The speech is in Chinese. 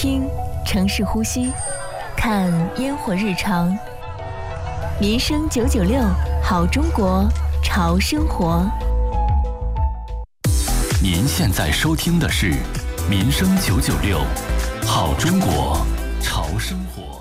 听城市呼吸，看烟火日常。民生996，好中国，潮生活。 您现在收听的是民生996，好中国，潮生活。